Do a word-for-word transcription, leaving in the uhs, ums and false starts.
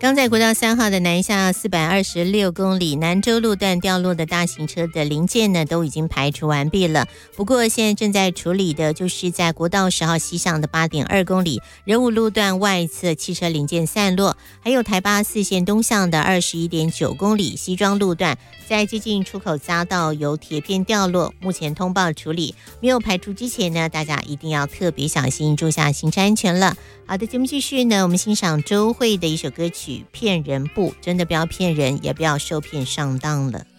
刚在国道三号的南下四百二十六公里南州路段掉落的大型车的零件呢，都已经排除完毕了。不过现在正在处理的就是在国道十号西向的八点二公里仁武路段外侧汽车零件散落，还有台八四线东向的二十一点九公里西庄路段在接近出口匝道有铁片掉落，目前通报处理，没有排除之前呢，大家一定要特别小心，注下行车安全了。好的，节目继续呢，我们欣赏周蕙的一首歌曲《骗人不》，真的不要骗人，也不要受骗上当了。